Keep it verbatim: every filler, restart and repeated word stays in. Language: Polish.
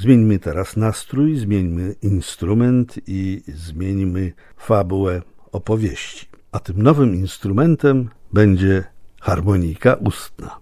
Zmieńmy teraz nastrój, zmieńmy instrument i zmieńmy fabułę opowieści. A tym nowym instrumentem będzie harmonika ustna.